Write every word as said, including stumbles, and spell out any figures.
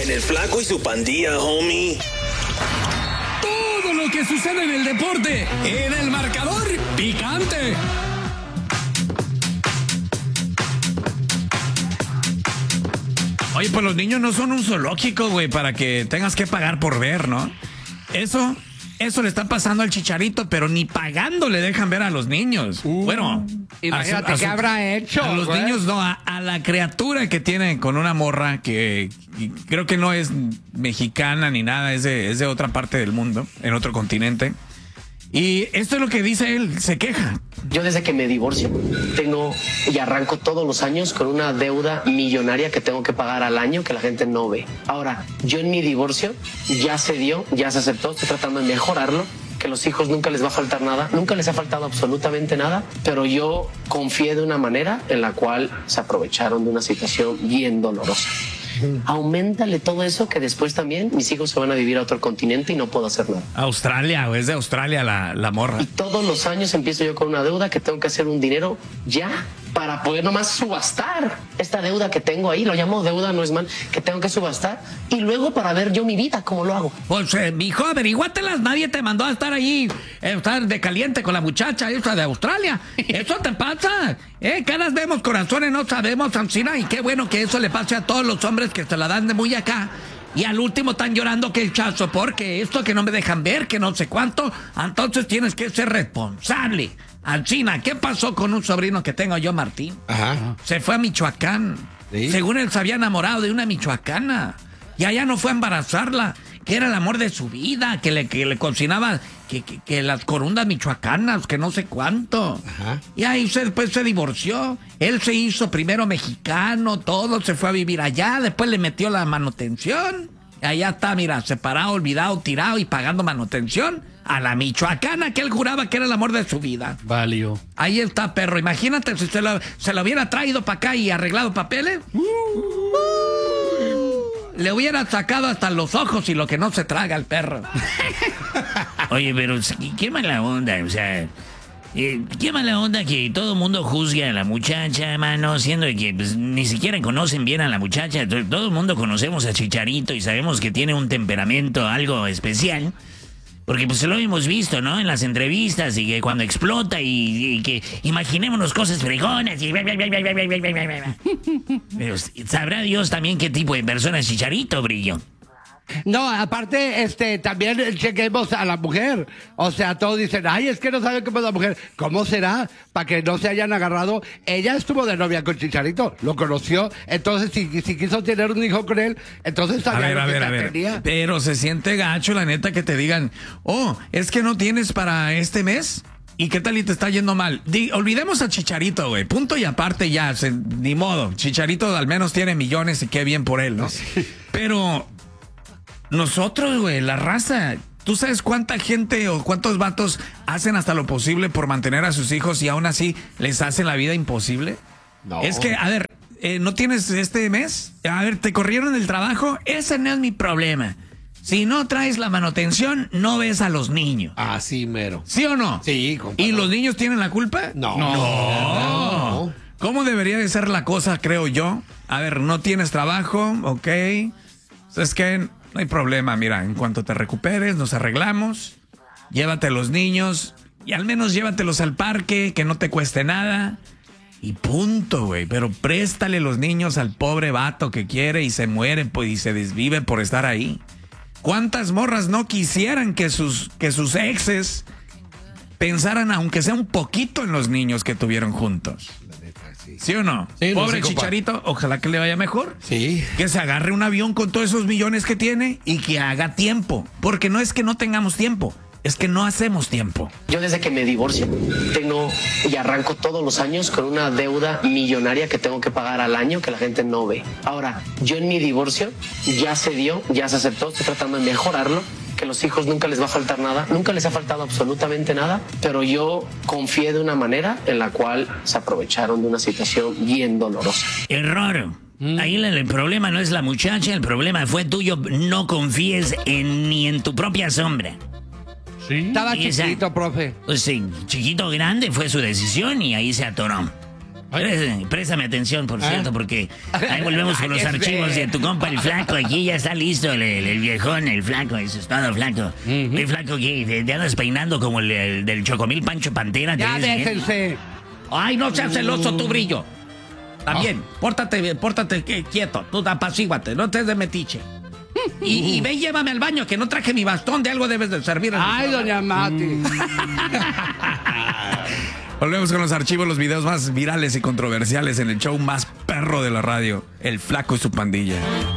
En el Flaco y su pandilla, homie. Todo lo que sucede en el deporte, en el marcador picante. Oye, pues los niños no son un zoológico, güey, para que tengas que pagar por ver, ¿no? Eso, eso le está pasando al Chicharito, pero ni pagando le dejan ver a los niños. Uh, bueno, imagínate a su, a qué su, habrá hecho. A los güey. niños no, a, a la criatura que tiene con una morra que, que creo que no es mexicana ni nada, es de, es de otra parte del mundo, en otro continente. Y esto es lo que dice él, se queja. Yo desde que me divorcio tengo y arranco todos los años con una deuda millonaria que tengo que pagar al año que la gente no ve. Ahora, yo en mi divorcio ya se dio, ya se aceptó, estoy tratando de mejorarlo, que a los hijos nunca les va a faltar nada, nunca les ha faltado absolutamente nada, pero yo confié de una manera en la cual se aprovecharon de una situación bien dolorosa. Auméntale todo eso que después también mis hijos se van a vivir a otro continente y no puedo hacer nada. Australia, es de Australia la, la morra. Y todos los años empiezo yo con una deuda que tengo que hacer un dinero ya para poder nomás subastar esta deuda que tengo ahí, lo llamo deuda, no es mal, que tengo que subastar y luego para ver yo mi vida, cómo lo hago. Pues, eh, mijo, averiguátelas, nadie te mandó a estar ahí, eh, estar de caliente con la muchacha esa de Australia. Eso te pasa, eh, caras vemos, corazones no sabemos, Ancina, y qué bueno que eso le pase a todos los hombres que se la dan de muy acá. Y al último están llorando que el chazo, porque esto que no me dejan ver, que no sé cuánto, entonces tienes que ser responsable. Ancina, ¿qué pasó con un sobrino que tengo yo, Martín? Ajá. Se fue a Michoacán. ¿Sí? Según él se había enamorado de una michoacana. Y allá no fue a embarazarla, que era el amor de su vida, que le, que le cocinaba que, que, que las corundas michoacanas, que no sé cuánto. Ajá. Y ahí se, después se divorció. Él se hizo primero mexicano, todo, se fue a vivir allá, después le metió la manutención. Y allá está, mira, separado, olvidado, tirado y pagando manutención a la michoacana que él juraba que era el amor de su vida. Valió. Ahí está, perro. Imagínate si se lo, se lo hubiera traído para acá y arreglado papeles. Uh, uh, le hubiera sacado hasta los ojos y lo que no se traga el perro. Oye, pero qué mala onda, o sea... Eh, qué mala onda que todo el mundo juzgue a la muchacha, mano, siendo que pues, ni siquiera conocen bien a la muchacha. Todo el mundo conocemos a Chicharito y sabemos que tiene un temperamento algo especial. Porque pues lo hemos visto, ¿no? En las entrevistas y que cuando explota y, y que imaginémonos cosas fregonas y... Pero sabrá Dios también qué tipo de persona es Chicharito, Brillo. No, aparte, este, también chequemos a la mujer. O sea, todos dicen, ay, es que no saben cómo es la mujer. ¿Cómo será? Para que no se hayan agarrado. Ella estuvo de novia con Chicharito, lo conoció. Entonces, si, si quiso tener un hijo con él, entonces sabía a ver, lo a que ver, a ver. tenía. Pero se siente gacho, la neta, que te digan, oh, es que no tienes para este mes. ¿Y qué tal y te está yendo mal? Di, olvidemos a Chicharito, güey. Punto y aparte ya, se, ni modo. Chicharito al menos tiene millones y qué bien por él, ¿no? Sí. Pero... nosotros, güey, la raza, ¿tú sabes cuánta gente o cuántos vatos hacen hasta lo posible por mantener a sus hijos y aún así les hacen la vida imposible? No. Es que, a ver, eh, ¿no tienes este mes? A ver, ¿te corrieron del trabajo? Ese no es mi problema. Si no traes la manutención, no ves a los niños. Ah, sí, mero. ¿Sí o no? Sí, compadre. ¿Y los niños tienen la culpa? No. No. no. ¿Cómo debería de ser la cosa, creo yo? A ver, ¿no tienes trabajo? Ok. Es que... no hay problema, mira, en cuanto te recuperes, nos arreglamos, llévate a los niños y al menos llévatelos al parque, que no te cueste nada y punto, güey. Pero préstale los niños al pobre vato que quiere y se muere pues, y se desvive por estar ahí. ¿Cuántas morras no quisieran que sus, que sus exes pensaran, aunque sea un poquito, en los niños que tuvieron juntos? ¿Sí o no? Sí, Pobre no sé, Chicharito, ojalá que le vaya mejor. Sí. Que se agarre un avión con todos esos millones que tiene y que haga tiempo. Porque no es que no tengamos tiempo, es que no hacemos tiempo. Yo desde que me divorcio tengo y arranco todos los años con una deuda millonaria que tengo que pagar al año que la gente no ve. Ahora, yo en mi divorcio ya se dio, ya se aceptó, estoy tratando de mejorarlo, que a los hijos nunca les va a faltar nada, nunca les ha faltado absolutamente nada, pero yo confié de una manera en la cual se aprovecharon de una situación bien dolorosa. Error. Mm. Ahí el, el problema no es la muchacha, el problema fue tuyo. No confíes en, ni en tu propia sombra. ¿Sí? Estaba chiquito, profe. Pues sí, chiquito o grande fue su decisión y ahí se atoró. Pré- Préstame atención, por cierto, porque ahí volvemos con los Ay, archivos este. de tu compa el flaco. Aquí ya está listo el, el, el viejón, el flaco, eso es todo, flaco. El flaco que te, te andas peinando como el, el del Chocomil Pancho Pantera. ¿te Ya ves bien? déjense. Ay, no seas celoso, tu brillo. También, pórtate, pórtate que- quieto, tú apacíguate, no te des de metiche. Y, y ve y llévame al baño, que no traje mi bastón, de algo debes de servir. Ay, doña Mati. Volvemos con los archivos, los videos más virales y controversiales en el show más perro de la radio, El Flaco y su pandilla.